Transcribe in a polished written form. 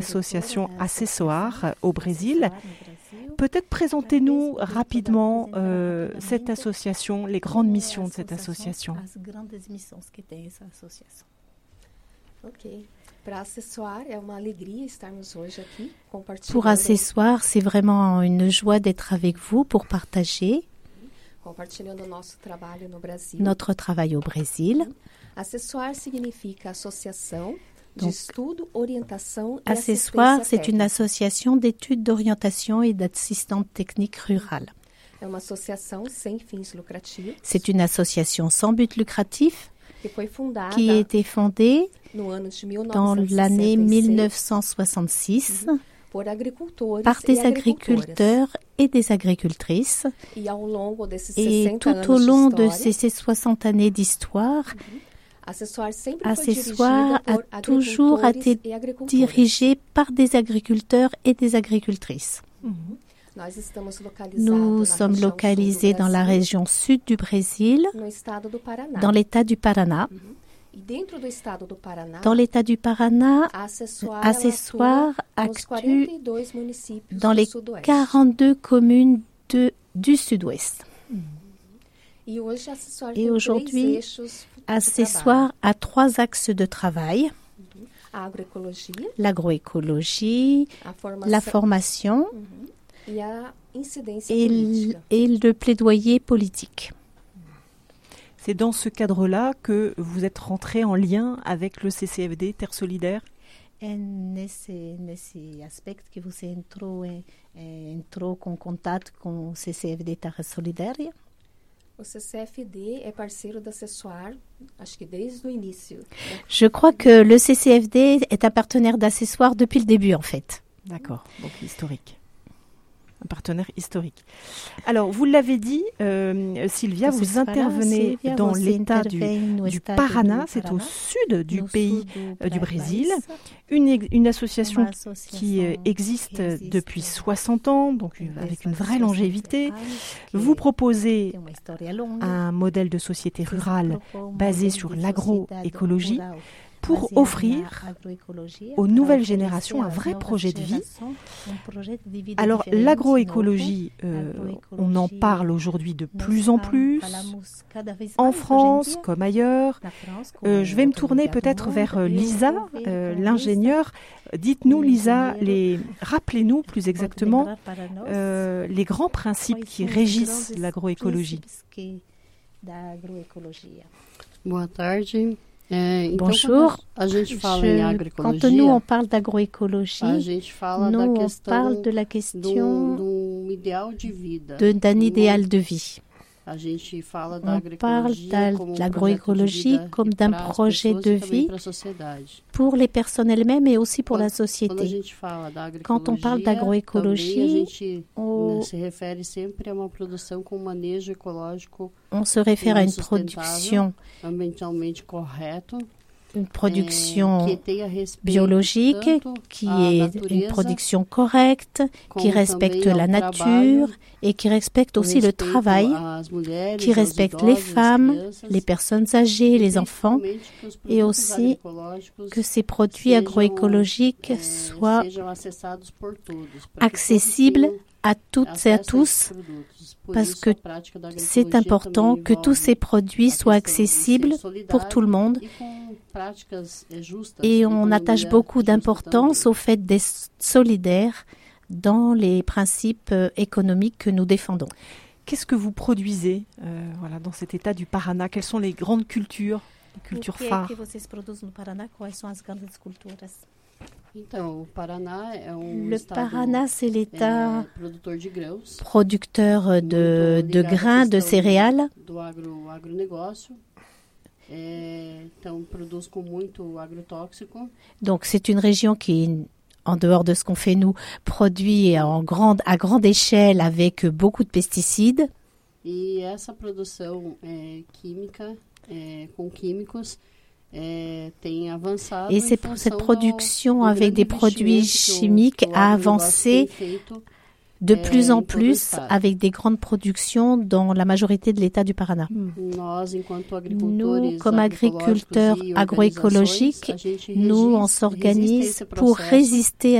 l'association Acessoar au Brésil. Peut-être présentez-nous rapidement cette association, les grandes missions de cette association. Pour Acessoar, c'est vraiment une joie d'être avec vous pour partager notre travail au Brésil. Acessoar significa associação de estudo, orientação e Acessoar, assistência c'est une técnica. association d'études d'orientation et d'assistance technique rurale. É uma associação sem fins lucrativos C'est une association sans but lucratif que foi fundada qui a été fondée no ano de dans l'année 1966 1966 por agricultores par e des agricultoras. agriculteurs et des agricultrices. E ao longo desses Et 60 tout au anos long de de história, ces 60 années d'histoire, Acessoar sempre foi Acessoar dirigida a por toujours agricultores été e agricultoras. dirigé par des agriculteurs et des agricultrices. Nós estamos localizados Nous na sommes região localisés sul do dans la Brasil, région sud du Brésil, no estado do Paraná. dans l'état du Paraná. E dentro do estado do Paraná, Dans l'état du Paraná, a Acessoar, Acessoar ela atua nos actue 42 municípios dans do les sudoeste. 42 communes du sud-ouest. E hoje a Acessoar Et tem aujourd'hui, 3 eixos de Acessoar a 3 axes de travail: trabalho. A agroecologia, l'agroécologie, a formação la formation e a incidência et política. le plaidoyer politique. C'est dans ce cadre-là que vous êtes rentré en lien avec le CCFD Terre Solidaire. É nesse aspecto que você entrou com contato com o CCFD Terra Solidária? O CCFD é parceiro da Acessoar, acho que desde o início. Je crois que le CCFD est un partenaire d'Acessoir depuis le début, en fait. D'accord, donc historique. Un partenaire historique. Alors, vous l'avez dit, Sylvia, vous intervenez dans l'état du Paraná, c'est au sud du pays du Brésil, une association qui existe depuis 60 ans, donc avec une vraie longévité. Vous proposez un modèle de société rurale basé sur l'agroécologie pour offrir aux nouvelles générations un vrai projet de vie. Alors, l'agroécologie, on en parle aujourd'hui de plus en plus, en France comme ailleurs. Je vais me tourner peut-être vers Lisa, l'ingénieure. Dites-nous, Lisa, rappelez-nous plus exactement les grands principes qui régissent l'agroécologie. Boa tarde. Bonjour. Quand nous on parle a d'agroécologie, gente fala nous da on questão parle de la question ideal de vida. d'un idéal de vie. A gente fala da On parle agroecologia como de projeto l'agroécologie de vida comme e d'un para as projet pessoas de e também vie para a sociedade. pour les personnes elles-mêmes et aussi pour la Quando a société. gente fala da Quand on parle agroecologia, também a d'agroécologie, gente on, se refere sempre a uma produção com manejo ecológico on se réfère à une sustentável, ambientalmente correto, une que production tenha respeito biologique, tanto qui à est une natureza, production correcte, qui como respecte também la ao nature trabalho, et qui respecte o aussi le respeito travail, às mulheres, qui aos respecte les idosos, às femmes, crianças, les personnes âgées, les enfants, principalmente que os et produtos aussi agroecológicos que ces produits sejam, agroécologiques soient sejam acessados por todos, para que accessibles todos tenham à toutes et à acesso a esses tous, produtos. Por parce isso, que a prática da c'est agroecologia important também que tous ces envolve produits a soient questão de ser accessibles pour tout le monde. solidário e com práticas justas, Et on economia attache beaucoup justa d'importance também. au fait d'être solidaire dans les principes économiques que nous défendons. Qu'est-ce que vous produisez dans cet état du Paraná? Quelles sont les grandes cultures, les cultures phares? vocês produzem no Paraná? Quais são as grandes culturas? Então, o Paraná é Le estado Paraná, c'est l'État produtor de grãos, producteur de muito ligado à grains, de questão céréales. do agronegócio. Então, produz com muito agrotóxico. Donc, c'est une région qui, en dehors de ce qu'on fait nous, produit à grande échelle avec beaucoup de pesticides. E essa produção química, com químicos, tem avançado. Et cette production avec des produits chimiques a avancé de plus en plus avec des grandes productions dans la majorité de l'État du Paraná. Nous, comme agriculteurs agroécologiques, nous, on s'organise pour résister